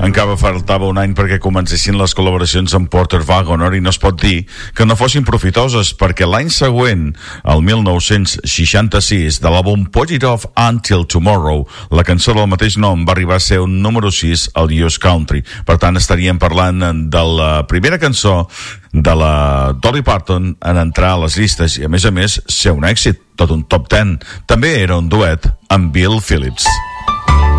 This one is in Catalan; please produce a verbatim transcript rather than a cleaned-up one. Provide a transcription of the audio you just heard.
Encara faltava un any perquè comencessin les col·laboracions amb Porter Wagoner i no es pot dir que no fossin profitoses, perquè l'any següent, el mil nou-cents seixanta-sis, de l'àlbum Put It Off Until Tomorrow, la cançó del mateix nom va arribar a ser un número sis al U S Country. Per tant, estaríem parlant de la primera cançó de la Dolly Parton en entrar a les llistes i, a més a més, ser un èxit, tot un top ten. També era un duet amb Bill Phillips.